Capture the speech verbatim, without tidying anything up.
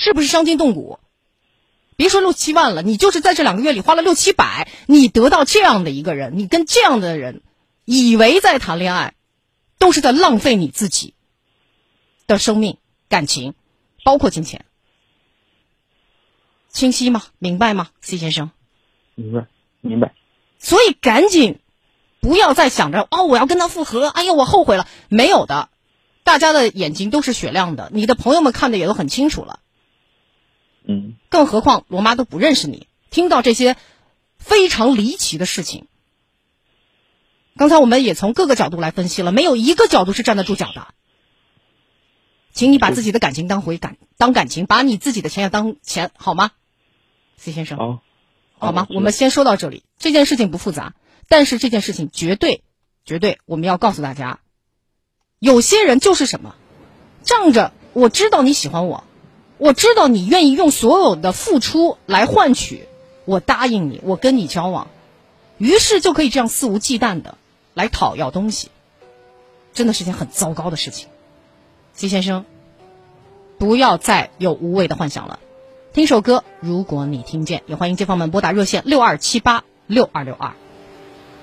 是不是伤筋动骨？别说六七万了，你就是在这两个月里花了六七百，你得到这样的一个人，你跟这样的人以为在谈恋爱，都是在浪费你自己的生命、感情，包括金钱。清晰吗？明白吗 C 先生？ 明白明白。 所以赶紧不要再想着哦，我要跟他复合，哎呀我后悔了。没有的，大家的眼睛都是雪亮的，你的朋友们看的也都很清楚了。 嗯， 更何况罗妈都不认识你，听到这些非常离奇的事情，刚才我们也从各个角度来分析了，没有一个角度是站得住脚的。请你把自己的感情当回感当感情，把你自己的钱也当钱，好吗 C 先生？ 好， 好吗？我们先说到这里。这件事情不复杂，但是这件事情绝对绝对我们要告诉大家，有些人就是什么，仗着我知道你喜欢我，我知道你愿意用所有的付出来换取我答应你，我跟你交往，于是就可以这样肆无忌惮的来讨要东西，真的是件很糟糕的事情。C 先生，不要再有无谓的幻想了。听首歌，如果你听见，也欢迎街坊们拨打热线六二七八六二六二。